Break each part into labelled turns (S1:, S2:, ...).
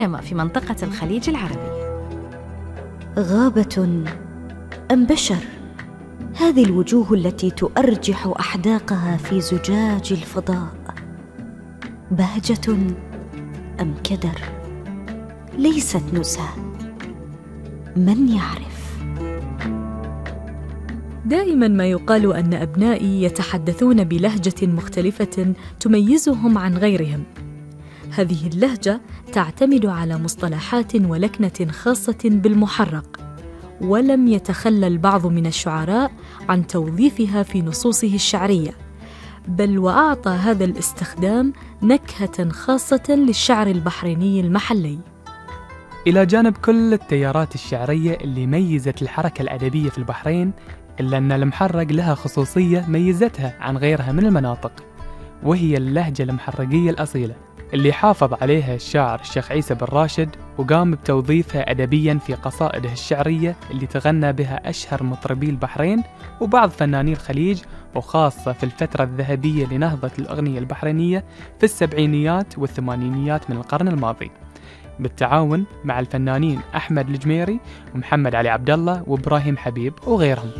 S1: في منطقة الخليج العربي.
S2: غابة أم بشر؟ هذه الوجوه التي تؤرجح أحداقها في زجاج الفضاء، بهجة أم كدر؟ ليست نزهة، من يعرف؟
S3: دائما ما يقال أن أبنائي يتحدثون بلهجة مختلفة تميزهم عن غيرهم. هذه اللهجة تعتمد على مصطلحات ولكنة خاصة بالمحرق، ولم يتخلى البعض من الشعراء عن توظيفها في نصوصه الشعرية، بل وأعطى هذا الاستخدام نكهة خاصة للشعر البحريني المحلي.
S4: إلى جانب كل التيارات الشعرية اللي ميزت الحركة الأدبية في البحرين، إلا أن المحرق لها خصوصية ميزتها عن غيرها من المناطق، وهي اللهجة المحرقية الأصيلة اللي حافظ عليها الشاعر الشيخ عيسى بن راشد، وقام بتوظيفها أدبياً في قصائده الشعرية اللي تغنى بها أشهر مطربي البحرين وبعض فناني الخليج، وخاصة في الفترة الذهبية لنهضة الأغنية البحرينية في السبعينيات والثمانينيات من القرن الماضي، بالتعاون مع الفنانين أحمد الجميري ومحمد علي عبد الله وإبراهيم حبيب وغيرهم.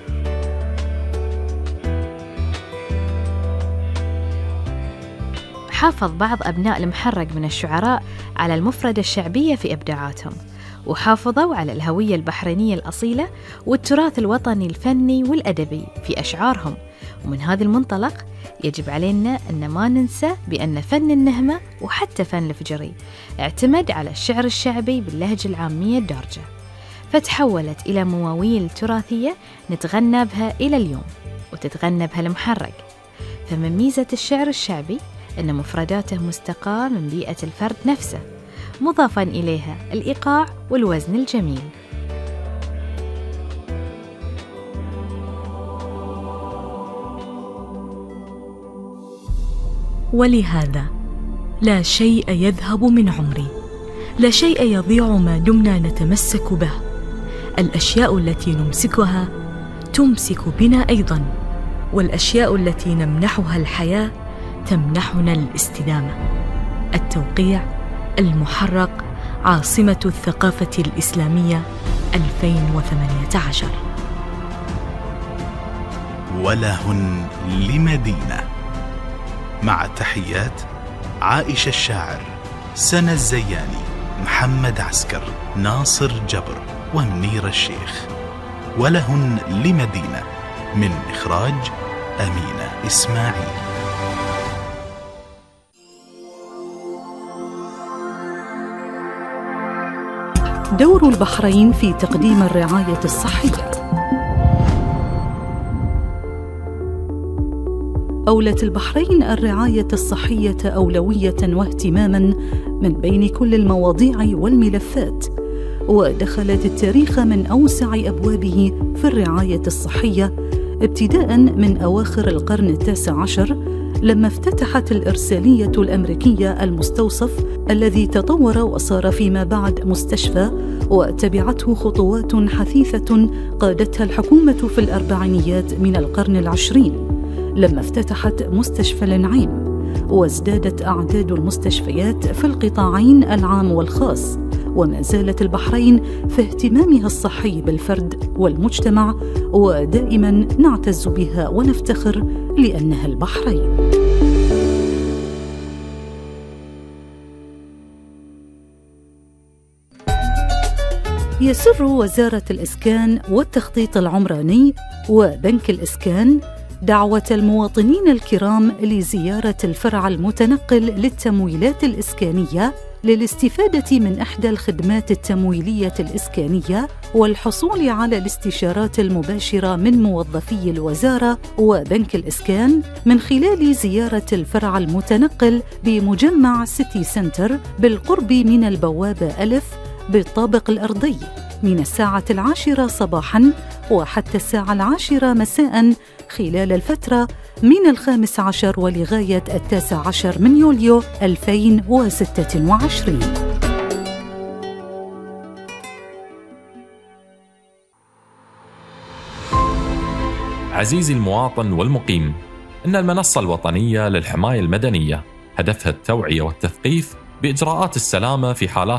S1: حافظ بعض أبناء المحرق من الشعراء على المفردة الشعبية في إبداعاتهم، وحافظوا على الهوية البحرينية الأصيلة والتراث الوطني الفني والأدبي في أشعارهم. ومن هذا المنطلق يجب علينا أن ما ننسى بأن فن النهمة وحتى فن الفجري اعتمد على الشعر الشعبي باللهجة العامية الدارجة، فتحولت إلى مواويل تراثية نتغنى بها إلى اليوم وتتغنى بها المحرق. فمن ميزة الشعر الشعبي أن مفرداته مستقاة من بيئة الفرد نفسه، مضافاً إليها الإيقاع والوزن الجميل.
S3: ولهذا لا شيء يذهب من عمري، لا شيء يضيع ما دمنا نتمسك به. الأشياء التي نمسكها تمسك بنا أيضاً، والأشياء التي نمنحها الحياة تمنحنا الاستدامة. التوقيع المحرق، عاصمة الثقافة الإسلامية 2018.
S5: ولهن لمدينة، مع تحيات عائشة الشاعر، سنة الزياني، محمد عسكر، ناصر جبر، ومنير الشيخ. ولهن لمدينة، من إخراج أمينة إسماعيل.
S6: دور البحرين في تقديم الرعاية الصحية. أولت البحرين الرعاية الصحية أولوية واهتماماً من بين كل المواضيع والملفات، ودخلت التاريخ من أوسع أبوابه في الرعاية الصحية ابتداءً من أواخر القرن التاسع عشر، لما افتتحت الإرسالية الأمريكية المستوصف الذي تطور وصار فيما بعد مستشفى، وتبعته خطوات حثيثة قادتها الحكومة في الأربعينيات من القرن العشرين، لما افتتحت مستشفى النعيم، وازدادت أعداد المستشفيات في القطاعين العام والخاص. وما زالت البحرين في اهتمامها الصحي بالفرد والمجتمع، ودائما نعتز بها ونفتخر لأنها البحرين. يسر وزارة الإسكان والتخطيط العمراني وبنك الإسكان دعوة المواطنين الكرام لزيارة الفرع المتنقل للتمويلات الإسكانية للاستفادة من إحدى الخدمات التمويلية الإسكانية، والحصول على الاستشارات المباشرة من موظفي الوزارة وبنك الإسكان من خلال زيارة الفرع المتنقل بمجمع سيتي سنتر بالقرب من البوابة ألف بالطابق الأرضي، من الساعة 10 صباحاً وحتى الساعة 10 مساءً خلال الفترة من 15 ولغاية 19 من يوليو 2026.
S7: عزيزي المواطن والمقيم، إن المنصة الوطنية للحماية المدنية هدفها التوعية والتثقيف بإجراءات السلامة في حالات